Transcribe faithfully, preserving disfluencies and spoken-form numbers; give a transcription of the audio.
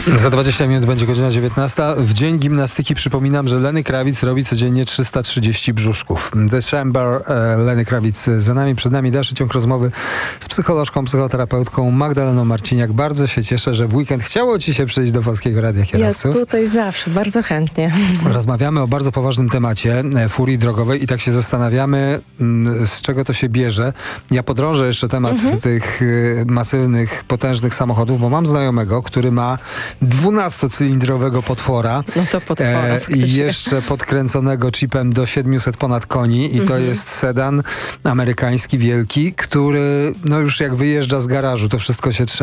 Za dwadzieścia minut będzie godzina dziewiętnasta. W dzień gimnastyki przypominam, że Lenny Kravitz robi codziennie trzysta trzydzieści brzuszków. The Chamber, e, Lenny Kravitz za nami, przed nami dalszy ciąg rozmowy z psycholożką, psychoterapeutką Magdaleną Marciniak. Bardzo się cieszę, że w weekend chciało ci się przyjść do Polskiego Radia Kierowców. Ja tutaj zawsze, bardzo chętnie. Rozmawiamy o bardzo poważnym temacie e, furii drogowej i tak się zastanawiamy, m, z czego to się bierze. Ja podrążę jeszcze temat Mhm. tych e, masywnych, potężnych samochodów, bo mam znajomego, który ma dwunastocylindrowego potwora. No to potwora, e, faktycznie. I jeszcze podkręconego chipem do siedmiuset ponad koni. I to Mhm. jest sedan amerykański wielki, który no już jak wyjeżdża z garażu, to wszystko się trzyma.